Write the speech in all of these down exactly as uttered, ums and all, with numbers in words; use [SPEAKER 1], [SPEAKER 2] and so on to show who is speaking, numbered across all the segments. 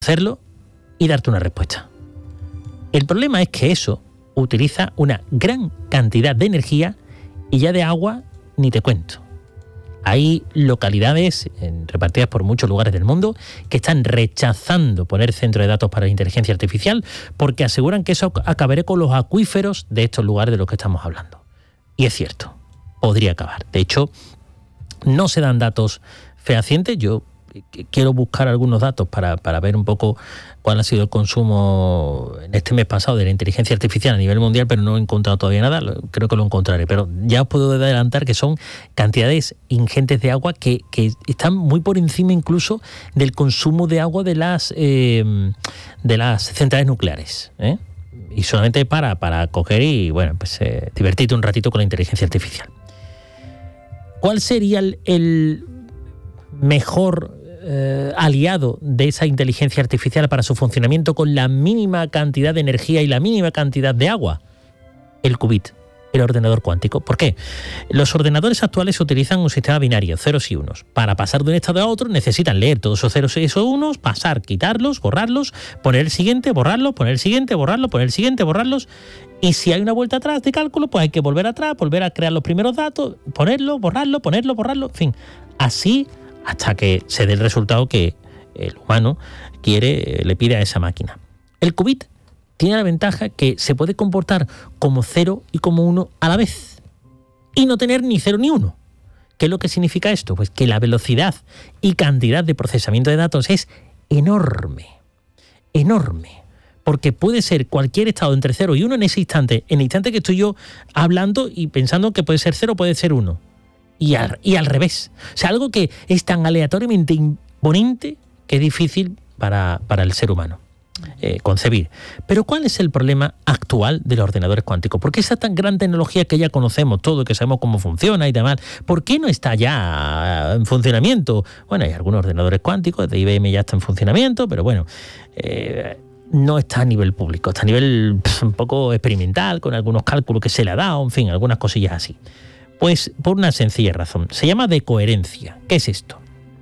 [SPEAKER 1] hacerlo y darte una respuesta. El problema es que eso utiliza una gran cantidad de energía y ya de agua ni te cuento. Hay localidades en, repartidas por muchos lugares del mundo que están rechazando poner centro de datos para la inteligencia artificial porque aseguran que eso acabará con los acuíferos de estos lugares de los que estamos hablando. Y es cierto, podría acabar. De hecho, no se dan datos fehacientes. Yo quiero buscar algunos datos para, para ver un poco cuál ha sido el consumo en este mes pasado de la inteligencia artificial a nivel mundial, pero no he encontrado todavía nada, creo que lo encontraré, pero ya os puedo adelantar que son cantidades ingentes de agua que, que están muy por encima incluso del consumo de agua de las, eh, de las centrales nucleares, ¿eh? Y solamente para, para coger y bueno, pues eh, divertirte un ratito con la inteligencia artificial. ¿Cuál sería el, el mejor eh, aliado de esa inteligencia artificial para su funcionamiento con la mínima cantidad de energía y la mínima cantidad de agua? El qubit, el ordenador cuántico. ¿Por qué? Los ordenadores actuales utilizan un sistema binario, ceros y unos. Para pasar de un estado a otro necesitan leer todos esos ceros y esos unos, pasar, quitarlos, borrarlos, poner el siguiente, borrarlo, poner el siguiente, borrarlo, poner el siguiente, borrarlos. Y si hay una vuelta atrás de cálculo, pues hay que volver atrás, volver a crear los primeros datos, ponerlo, borrarlo, ponerlo, borrarlo, en fin. Así hasta que se dé el resultado que el humano quiere, le pide a esa máquina. El qubit tiene la ventaja que se puede comportar como cero y como uno a la vez y no tener ni cero ni uno. ¿Qué es lo que significa esto? Pues que la velocidad y cantidad de procesamiento de datos es enorme, enorme. Porque puede ser cualquier estado entre cero y uno en ese instante, en el instante que estoy yo hablando y pensando que puede ser cero, puede ser uno. Y al, y al revés. O sea, algo que es tan aleatoriamente imponente que es difícil para, para el ser humano eh, concebir. Pero ¿cuál es el problema actual de los ordenadores cuánticos? ¿Por qué esa tan gran tecnología que ya conocemos todo, que sabemos cómo funciona y demás, por qué no está ya en funcionamiento? Bueno, hay algunos ordenadores cuánticos, de I B M ya está en funcionamiento, pero bueno, eh, no está a nivel público, está a nivel pff, un poco experimental, con algunos cálculos que se le ha dado, en fin, algunas cosillas así. Pues por una sencilla razón. Se llama decoherencia. ¿Qué es esto?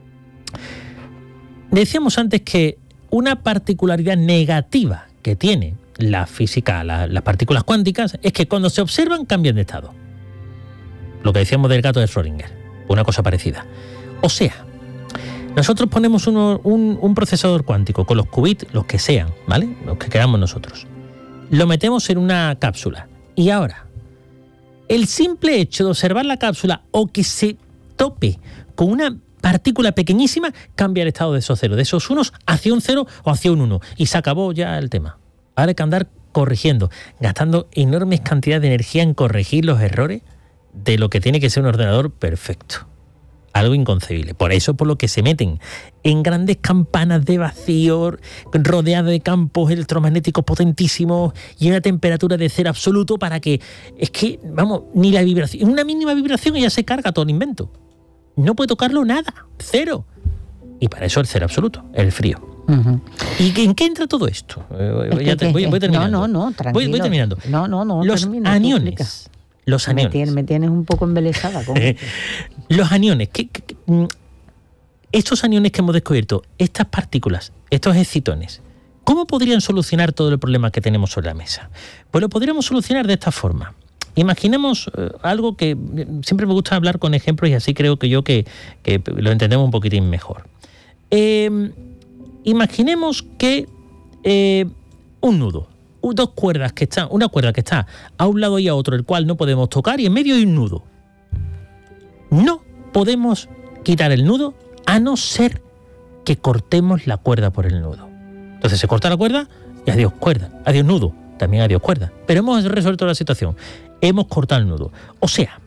[SPEAKER 1] Decíamos antes que una particularidad negativa que tiene la física, la, las partículas cuánticas, es que cuando se observan cambian de estado. Lo que decíamos del gato de Schrödinger. Una cosa parecida. O sea, nosotros ponemos uno, un, un procesador cuántico con los qubits, los que sean, ¿vale? Los que queramos nosotros. Lo metemos en una cápsula. Y ahora, el simple hecho de observar la cápsula o que se tope con una partícula pequeñísima cambia el estado de esos ceros, de esos unos hacia un cero o hacia un uno. Y se acabó ya el tema. Ahora hay que andar corrigiendo, gastando enormes cantidades de energía en corregir los errores de lo que tiene que ser un ordenador perfecto. Algo inconcebible. Por eso, por lo que se meten en grandes campanas de vacío, rodeadas de campos electromagnéticos potentísimos y una temperatura de cero absoluto para que, es que, vamos, ni la vibración, una mínima vibración y ya se carga todo el invento. No puede tocarlo nada, cero. Y para eso el cero absoluto, el frío. Uh-huh. ¿Y en qué entra todo esto? Eh, ya te, voy, voy terminando.
[SPEAKER 2] No, no, no, tranquilo.
[SPEAKER 1] Voy, voy terminando.
[SPEAKER 2] No, no, no.
[SPEAKER 1] Los
[SPEAKER 2] termina,
[SPEAKER 1] aniones. Los aniones.
[SPEAKER 2] Me tienes, me tienes un poco embelesada con esto.
[SPEAKER 1] Los aniones. ¿qué, qué, qué, estos aniones que hemos descubierto, estas partículas, estos excitones, ¿cómo podrían solucionar todo el problema que tenemos sobre la mesa? Pues lo podríamos solucionar de esta forma. Imaginemos eh, algo que siempre me gusta hablar con ejemplos y así creo que yo que, que lo entendemos un poquitín mejor. Eh, imaginemos que eh, un nudo. Dos cuerdas que están, una cuerda que está a un lado y a otro, el cual no podemos tocar, y en medio hay un nudo. No podemos quitar el nudo a no ser que cortemos la cuerda por el nudo. Entonces se corta la cuerda y adiós cuerda, adiós nudo, también adiós cuerda. Pero hemos resuelto la situación, hemos cortado el nudo. O sea,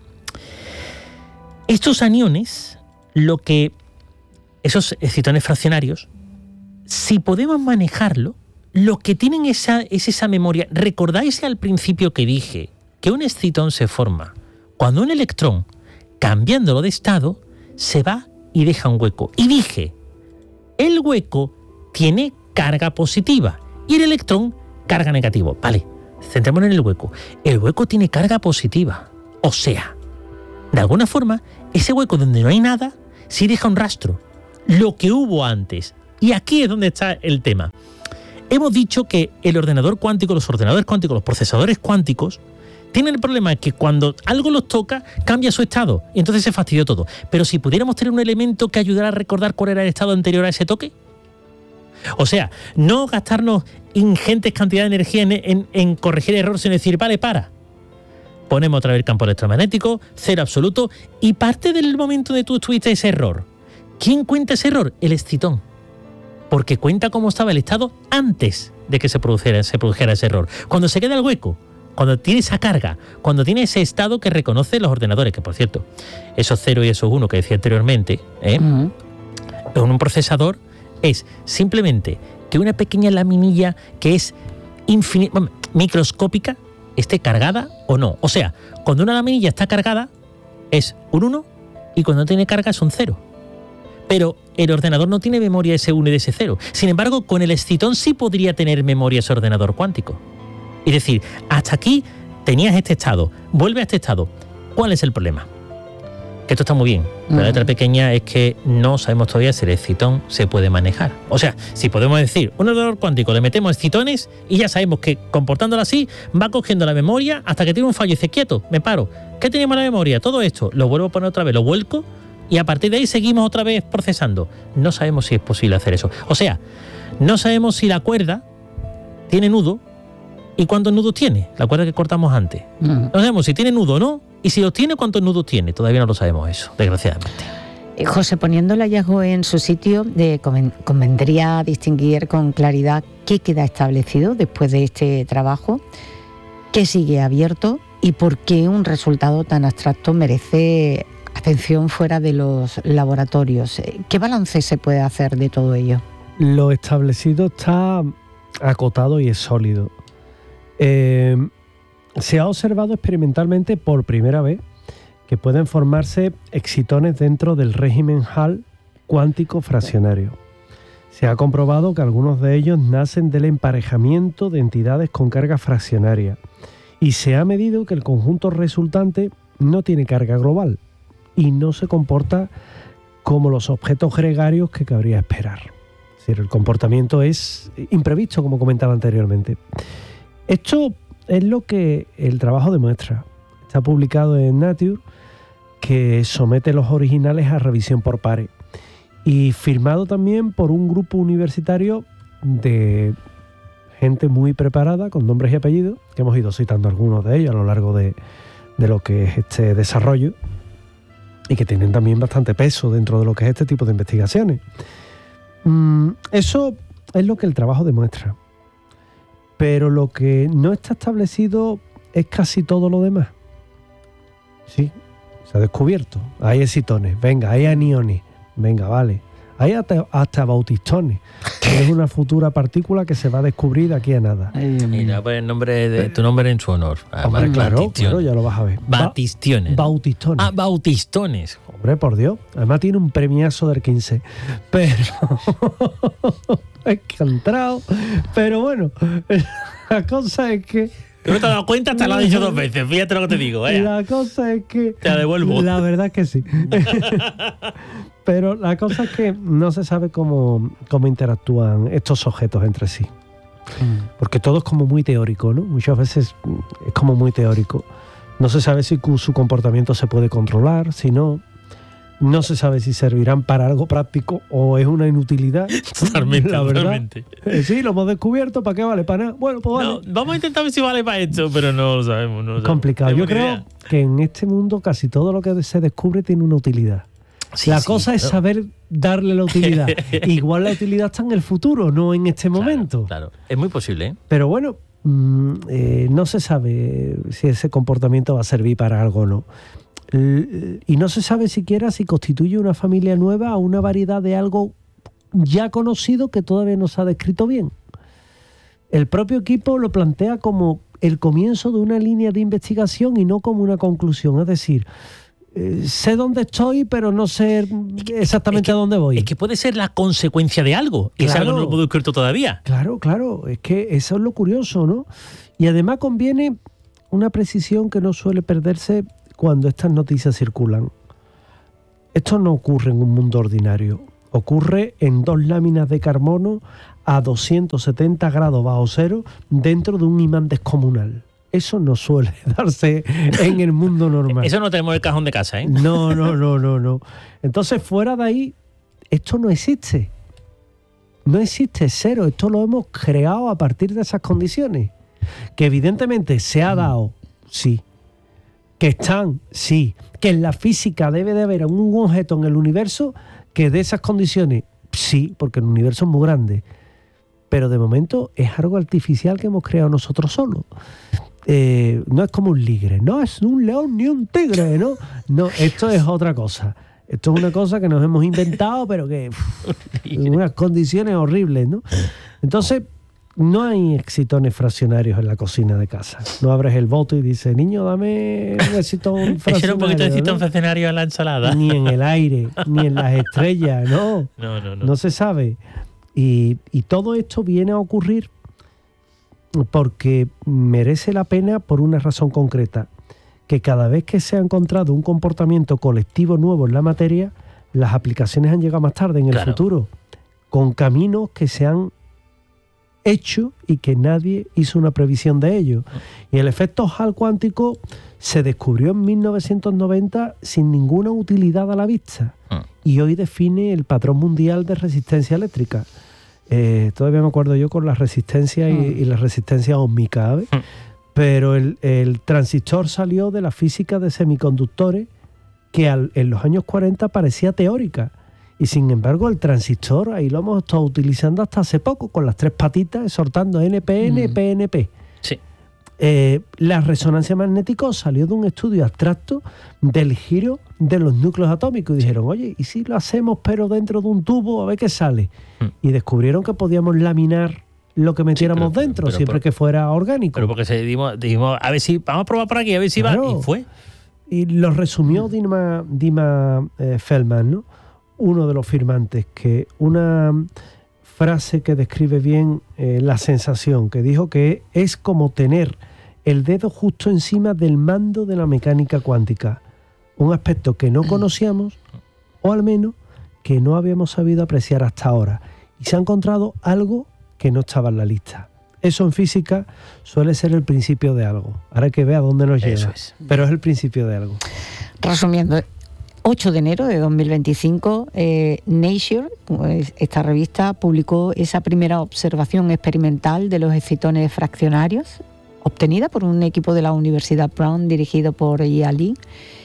[SPEAKER 1] estos aniones, lo que esos excitones fraccionarios, si podemos manejarlo, lo que tienen esa, es esa memoria. ¿Recordáis al principio que dije que un excitón se forma cuando un electrón, cambiándolo de estado, se va y deja un hueco? Y dije, el hueco tiene carga positiva y el electrón carga negativa. Vale, centrémonos en el hueco. El hueco tiene carga positiva. O sea, de alguna forma, ese hueco donde no hay nada, sí deja un rastro. Lo que hubo antes Y aquí es donde está el tema. Hemos dicho que el ordenador cuántico, los ordenadores cuánticos, los procesadores cuánticos, tienen el problema de que cuando algo los toca, cambia su estado y entonces se fastidió todo. Pero si pudiéramos tener un elemento que ayudara a recordar cuál era el estado anterior a ese toque. O sea, no gastarnos ingentes cantidades de energía en, en, en corregir errores, sino decir, vale, para. Ponemos otra vez el campo electromagnético, cero absoluto, y parte del momento de tú tuviste ese error. ¿Quién cuenta ese error? El excitón. Porque cuenta cómo estaba el estado antes de que se produjera, se produjera ese error. Cuando se queda el hueco, cuando tiene esa carga, cuando tiene ese estado que reconocen los ordenadores, que por cierto, esos cero y esos uno que decía anteriormente, ¿eh? uh-huh. en un procesador es simplemente que una pequeña laminilla que es infinita, microscópica esté cargada o no. O sea, cuando una laminilla está cargada es un uno y cuando no tiene carga es un cero. Pero el ordenador no tiene memoria de ese uno y de ese cero. Sin embargo, con el excitón sí podría tener memoria ese ordenador cuántico. Es decir, hasta aquí tenías este estado, vuelve a este estado. ¿Cuál es el problema? Que esto está muy bien. La uh-huh. letra pequeña es que no sabemos todavía si el excitón se puede manejar. O sea, si podemos decir, un ordenador cuántico le metemos excitones y ya sabemos que comportándolo así va cogiendo la memoria hasta que tiene un fallo y dice, quieto, me paro. ¿Qué teníamos en la memoria? Todo esto, lo vuelvo a poner otra vez, lo vuelco y a partir de ahí seguimos otra vez procesando. No sabemos si es posible hacer eso. O sea, no sabemos si la cuerda tiene nudo y cuántos nudos tiene, la cuerda que cortamos antes. Uh-huh. No sabemos si tiene nudo o no, y si los tiene, cuántos nudos tiene. Todavía no lo sabemos eso, desgraciadamente.
[SPEAKER 2] Eh, José, poniendo el hallazgo en su sitio, de, convendría distinguir con claridad qué queda establecido después de este trabajo, qué sigue abierto y por qué un resultado tan abstracto merece atención fuera de los laboratorios. ¿Qué balance se puede hacer de todo ello?
[SPEAKER 3] Lo establecido está acotado y es sólido. Eh, se ha observado experimentalmente por primera vez que pueden formarse excitones dentro del régimen Hall cuántico fraccionario. Se ha comprobado que algunos de ellos nacen del emparejamiento de entidades con carga fraccionaria y se ha medido que el conjunto resultante no tiene carga global y no se comporta como los objetos gregarios que cabría esperar. Es decir, el comportamiento es imprevisto, como comentaba anteriormente. Esto es lo que el trabajo demuestra. Está publicado en Nature, que somete los originales a revisión por pares, y firmado también por un grupo universitario de gente muy preparada, con nombres y apellidos, que hemos ido citando algunos de ellos a lo largo de, de lo que es este desarrollo, y que tienen también bastante peso dentro de lo que es este tipo de investigaciones. Mm, eso es lo que el trabajo demuestra. Pero lo que no está establecido es casi todo lo demás. Sí, se ha descubierto. Hay excitones, venga, hay aniones, venga, vale. Hay hasta, hasta bautistones, que es una futura partícula que se va a descubrir de aquí a nada.
[SPEAKER 1] Mira, pues el nombre de, tu nombre en su honor.
[SPEAKER 3] Hombre, claro, claro, ya lo vas a ver.
[SPEAKER 1] Batistiones.
[SPEAKER 3] Ba- bautistones.
[SPEAKER 1] Ah, bautistones.
[SPEAKER 3] Hombre, por Dios. Además tiene un premiazo del quince. Pero... encantado. Pero bueno, la cosa es que...
[SPEAKER 1] No te has dado cuenta, te lo has dicho dos veces. Fíjate lo que te digo. Vaya.
[SPEAKER 3] La cosa es que...
[SPEAKER 1] Te la devuelvo.
[SPEAKER 3] La verdad es que sí. Pero la cosa es que no se sabe cómo, cómo interactúan estos objetos entre sí. Porque todo es como muy teórico, ¿no? Muchas veces es como muy teórico. No se sabe si su comportamiento se puede controlar, si no... No se sabe si servirán para algo práctico o es una inutilidad.
[SPEAKER 1] Totalmente,
[SPEAKER 3] la verdad.
[SPEAKER 1] totalmente.
[SPEAKER 3] Eh, sí, lo hemos descubierto, ¿para qué vale? ¿Para nada? Bueno, pues vale.
[SPEAKER 1] No, vamos a intentar ver si vale para esto, pero no lo sabemos. No lo
[SPEAKER 3] es complicado.
[SPEAKER 1] sabemos.
[SPEAKER 3] Yo creo
[SPEAKER 1] idea.
[SPEAKER 3] que en este mundo casi todo lo que se descubre tiene una utilidad. Sí, la sí, cosa es claro. saber darle la utilidad. Igual la utilidad está en el futuro, no en este
[SPEAKER 1] claro,
[SPEAKER 3] momento.
[SPEAKER 1] Claro, es muy posible. ¿eh?
[SPEAKER 3] Pero bueno, mmm, eh, no se sabe si ese comportamiento va a servir para algo o no. Y no se sabe siquiera si constituye una familia nueva o una variedad de algo ya conocido que todavía no se ha descrito bien. El propio equipo lo plantea como el comienzo de una línea de investigación y no como una conclusión. Es decir, eh, sé dónde estoy, pero no sé exactamente
[SPEAKER 1] es que,
[SPEAKER 3] a dónde voy.
[SPEAKER 1] Es que puede ser la consecuencia de algo, que claro, es algo no lo puedo descubrir todavía.
[SPEAKER 3] Claro, claro, es que eso es lo curioso, ¿no? Y además conviene una precisión que no suele perderse cuando estas noticias circulan. Esto no ocurre en un mundo ordinario. Ocurre en dos láminas de carbono a doscientos setenta grados bajo cero dentro de un imán descomunal. Eso no suele darse en el mundo normal.
[SPEAKER 1] Eso no tenemos en el cajón de casa, ¿eh?
[SPEAKER 3] No, no, no, no, no. Entonces, fuera de ahí, esto no existe. No existe cero. Esto lo hemos creado a partir de esas condiciones. Que evidentemente se ha dado, sí. Que están, sí. Que en la física debe de haber un objeto en el universo que de esas condiciones, sí, porque el universo es muy grande. Pero de momento es algo artificial que hemos creado nosotros solos. Eh, no es como un ligre, no es un león ni un tigre, ¿no? No, esto es otra cosa. Esto es una cosa que nos hemos inventado, pero que uff, en unas condiciones horribles, ¿no? Entonces, no hay excitones fraccionarios en la cocina de casa. No abres el bote y dices, niño, dame un excitón fraccionario.
[SPEAKER 1] Echar un poquito de excitón
[SPEAKER 3] ¿no?
[SPEAKER 1] fraccionario a la ensalada.
[SPEAKER 3] Ni en el aire, ni en las estrellas, no.
[SPEAKER 1] No, no, no.
[SPEAKER 3] No se sabe. Y, y todo esto viene a ocurrir porque merece la pena por una razón concreta, que cada vez que se ha encontrado un comportamiento colectivo nuevo en la materia, las aplicaciones han llegado más tarde en el
[SPEAKER 1] Claro.
[SPEAKER 3] futuro, con caminos que se han hecho y que nadie hizo una previsión de ello. Y el efecto Hall cuántico se descubrió en mil novecientos noventa sin ninguna utilidad a la vista, y hoy define el patrón mundial de resistencia eléctrica. Eh, todavía me acuerdo yo con la resistencia y, y la resistencia ósmica, ¿sabes? Pero el, el transistor salió de la física de semiconductores que al, en los años cuarenta parecía teórica. Y sin embargo el transistor ahí lo hemos estado utilizando hasta hace poco, con las tres patitas, exhortando N P N,
[SPEAKER 1] Mm.
[SPEAKER 3] P N P.
[SPEAKER 1] Sí.
[SPEAKER 3] Eh, la resonancia magnética salió de un estudio abstracto del giro de los núcleos atómicos y dijeron, oye, ¿y si lo hacemos pero dentro de un tubo a ver qué sale?
[SPEAKER 1] Mm.
[SPEAKER 3] Y descubrieron que podíamos laminar lo que metiéramos
[SPEAKER 1] Sí, pero-
[SPEAKER 3] dentro,
[SPEAKER 1] pero-
[SPEAKER 3] siempre
[SPEAKER 1] pero-
[SPEAKER 3] que fuera orgánico.
[SPEAKER 1] Pero porque se dimos, dijimos, a ver si, vamos a probar por aquí, a ver si
[SPEAKER 3] Claro.
[SPEAKER 1] va. Y fue.
[SPEAKER 3] Y lo resumió Dima, Dima eh, Feldman, ¿no? Uno de los firmantes, que una frase que describe bien eh, la sensación, que dijo que es como tener el dedo justo encima del mando de la mecánica cuántica, un aspecto que no conocíamos, o al menos que no habíamos sabido apreciar hasta ahora, y se ha encontrado algo que no estaba en la lista. Eso en física suele ser el principio de algo. Ahora hay que ver a dónde nos
[SPEAKER 1] Eso
[SPEAKER 3] llega,
[SPEAKER 1] es.
[SPEAKER 3] pero es el principio de algo.
[SPEAKER 2] Resumiendo, ocho de enero de dos mil veinticinco, eh, Nature, pues, esta revista, publicó esa primera observación experimental de los excitones fraccionarios, obtenida por un equipo de la Universidad Brown dirigido por Ian Lee.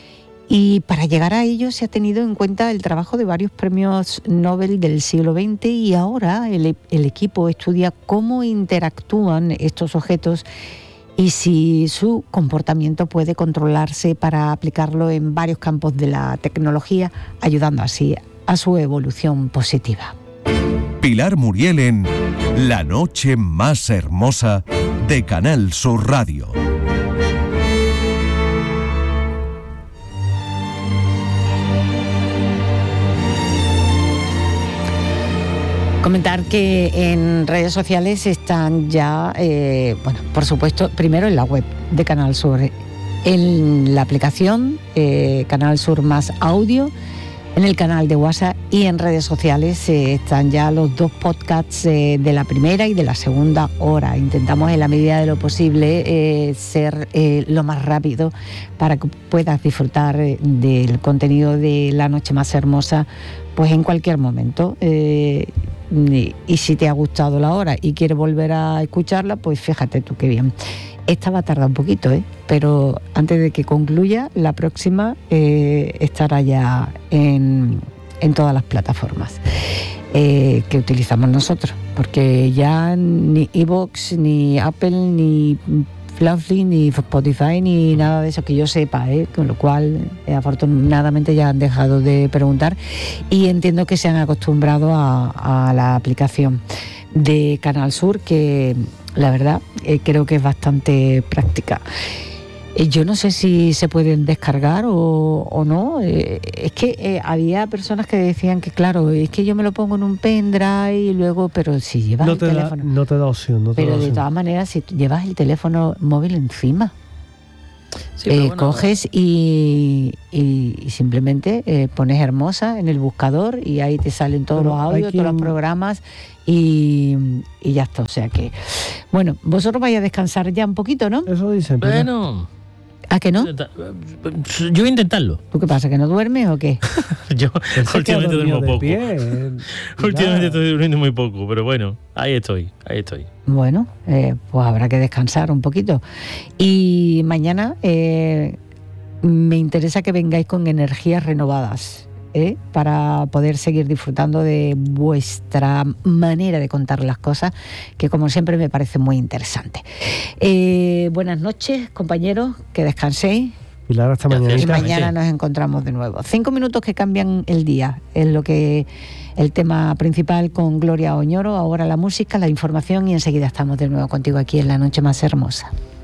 [SPEAKER 2] Y para llegar a ello se ha tenido en cuenta el trabajo de varios premios Nobel del siglo veinte, y ahora el, el equipo estudia cómo interactúan estos objetos y si su comportamiento puede controlarse para aplicarlo en varios campos de la tecnología, ayudando así a su evolución positiva.
[SPEAKER 4] Pilar Muriel en La Noche Más Hermosa de Canal Sur Radio.
[SPEAKER 2] Comentar que en redes sociales están ya, eh, bueno, por supuesto, primero en la web de Canal Sur, en la aplicación eh, Canal Sur Más Audio, en el canal de WhatsApp y en redes sociales eh, están ya los dos podcasts eh, de la primera y de la segunda hora. Intentamos en la medida de lo posible eh, ser eh, lo más rápido para que puedas disfrutar eh, del contenido de La Noche Más Hermosa pues en cualquier momento. Eh, y, y si te ha gustado la hora y quieres volver a escucharla, pues fíjate tú qué bien. Esta va a tardar un poquito, ¿eh? Pero antes de que concluya, la próxima eh, estará ya en, en todas las plataformas eh, que utilizamos nosotros, porque ya ni iVoox, ni Apple, ni Fluffy, ni Spotify, ni nada de eso que yo sepa, ¿eh? Con lo cual eh, afortunadamente ya han dejado de preguntar y entiendo que se han acostumbrado a, a la aplicación de Canal Sur, que la verdad eh, creo que es bastante práctica. Eh, yo no sé si se pueden descargar o, o no. Eh, es que eh, había personas que decían que claro, es que yo me lo pongo en un pendrive y luego, pero si llevas
[SPEAKER 3] No
[SPEAKER 2] el
[SPEAKER 3] te, da,
[SPEAKER 2] teléfono...
[SPEAKER 3] no te da opción. No te
[SPEAKER 2] Pero
[SPEAKER 3] da
[SPEAKER 2] de
[SPEAKER 3] opción.
[SPEAKER 2] todas maneras, si tú llevas el teléfono móvil encima.
[SPEAKER 1] Sí, pero
[SPEAKER 2] Eh,
[SPEAKER 1] bueno,
[SPEAKER 2] coges y, y- y simplemente eh, pones Hermosa en el buscador y ahí te salen todos
[SPEAKER 3] Pero
[SPEAKER 2] los
[SPEAKER 3] hay
[SPEAKER 2] audios, todos los
[SPEAKER 3] quien-
[SPEAKER 2] programas y, y ya está. O sea que, bueno, vosotros vais a descansar ya un poquito, ¿no?
[SPEAKER 3] Eso dicen. pero-
[SPEAKER 1] Bueno,
[SPEAKER 2] ¿A que no?
[SPEAKER 1] yo voy a intentarlo.
[SPEAKER 2] ¿Tú qué pasa, que no duermes o qué?
[SPEAKER 1] Yo
[SPEAKER 3] Él se queda
[SPEAKER 1] últimamente
[SPEAKER 3] dormido
[SPEAKER 1] duermo
[SPEAKER 3] de
[SPEAKER 1] poco.
[SPEAKER 3] pie, eh,
[SPEAKER 1] Últimamente
[SPEAKER 3] nada.
[SPEAKER 1] estoy durmiendo muy poco, pero bueno, ahí estoy, ahí estoy.
[SPEAKER 2] Bueno, eh, pues habrá que descansar un poquito. Y mañana eh, me interesa que vengáis con energías renovadas, ¿eh? Para poder seguir disfrutando de vuestra manera de contar las cosas, que como siempre me parece muy interesante. Eh, buenas noches, compañeros, que descanséis.
[SPEAKER 3] Pilar, hasta
[SPEAKER 1] Gracias.
[SPEAKER 3] mañana.
[SPEAKER 2] Y
[SPEAKER 1] Igualmente.
[SPEAKER 2] mañana nos encontramos de nuevo. Cinco minutos que cambian el día, es lo que el tema principal con Gloria Oñoro. Ahora la música, la información y enseguida estamos de nuevo contigo aquí en La Noche Más Hermosa.